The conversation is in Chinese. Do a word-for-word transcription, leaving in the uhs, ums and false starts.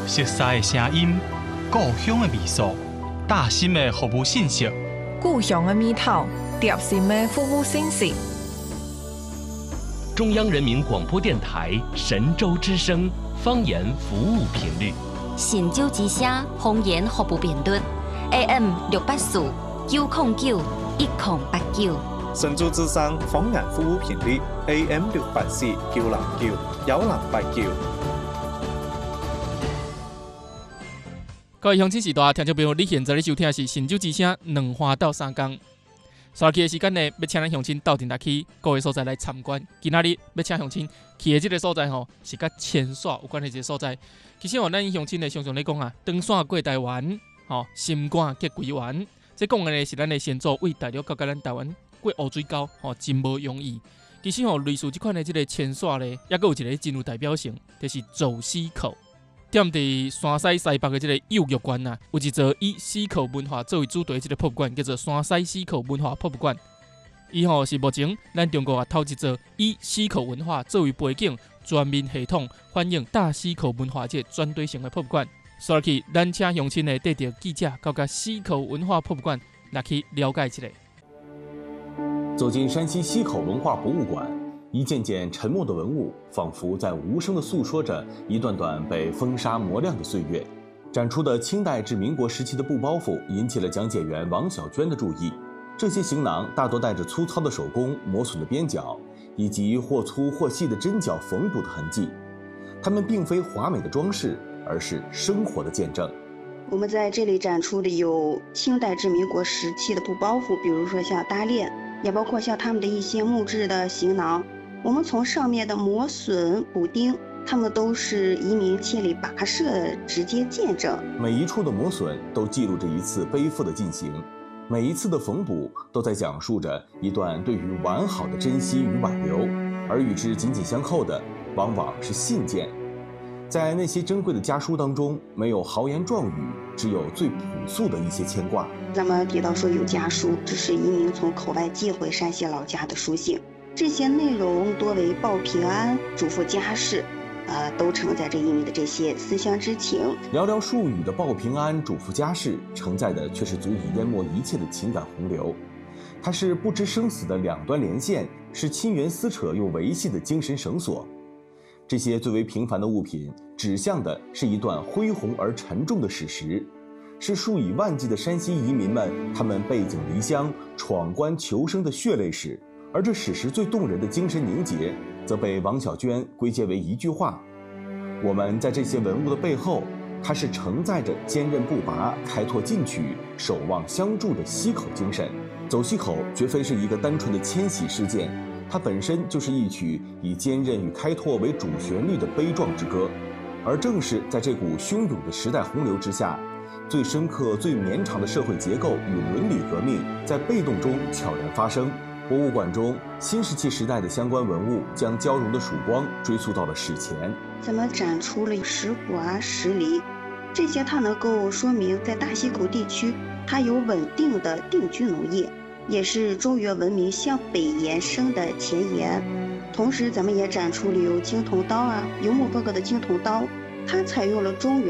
熟悉的声音，故乡的味素，大心的服务信息， 故乡的味道，贴心的服务信息。 中央人民广播电台神州之声方言服务频率， 神州之声方言服务频率 A M 六八四九零九一零八九。 神州之声方言服務頻率 A M 六八四九零九一零八九。 各位鄉親時代聽眾朋友，你現在咧收聽的是神州之聲兩花到三江。刷起的時間呢，要請咱鄉親到陣來去各個所在來參觀。今仔日要請鄉親去的這個所在吼，是甲遷徙有關的一個所在。其實吼，咱鄉親呢常常咧講啊，登山過台灣，吼心肝結歸灣。這講的呢是咱的先祖為大陸到甲咱台灣過烏水溝，吼真無容易。其實吼，類似這款的這個遷徙呢，也閣有一個真有代表性，就是走西口。踮佇山西西北的這個幼玉館啊，有一座以西口文化作為主題的這個博物館，叫做山西西口文化博物館。伊吼是目前咱中國啊頭一座以西口文化作為背景，全面系統反映大西口文化這個專題性的博物館。所以去，咱請鄉親呢帶着記者到甲西口文化博物館來去了解一下。 走進山西西口文化博物館。一件件沉默的文物，仿佛在無聲地訴說着一段段被風沙磨亮的歲月。展出的清代至民國時期的布包袱引起了講解員王小娟的注意。這些行囊大多帶着粗糙的手工、磨損的邊角，以及或粗或細的針腳縫補的痕跡。它們並非華美的裝飾，而是生活的見證。 我們在這裡展出的有清代至民國時期的布包袱，比如說像搭鏈，也包括像他們的一些木質的行囊。我們從上面的磨損、補丁，它們都是移民千里跋涉的直接見證。 每一處的磨損都記錄着一次背負的進行，每一次的縫補都在講述着一段對於完好的珍惜與挽留，而與之緊緊相扣的，往往是信件。在那些珍貴的家書當中，沒有豪言壯語，只有最樸素的一些牽掛。 咱們提到說有家書，這是移民從口外寄回山西老家的書信。這些內容多為報平安、囑咐家事，呃，都承載着移民的這些思鄉之情。 寥寥數語的報平安、囑咐家事，承載的卻是足以淹沒一切的情感洪流。它是不知生死的兩端連線，是親緣撕扯又維繫的精神繩索。這些最為平凡的物品，指向的是一段恢宏而沉重的史實，是數以萬計的山西移民們他們背井離鄉、闖關求生的血淚史。而這史實最動人的精神凝結，則被王小娟歸結為一句話：我們在這些文物的背後，它是承載着堅韌不拔、開拓進取、守望相助的西口精神。走西口絕非是一個單純的遷徙事件，它本身就是一曲以堅韌與開拓為主旋律的悲壯之歌。而正是在這股洶湧的時代洪流之下，最深刻、最綿長的社會結構與倫理革命在被動中悄然發生。博物館中新石器時代的相關文物將交融的曙光追溯到了史前。 咱們展出了石滬啊、石梨，這些它能夠說明在大西口地區它有穩定的定居農業，也是中原文明向北延伸的前沿。同時咱們也展出了有青銅刀啊、油墨風格的青銅刀，它採用了中原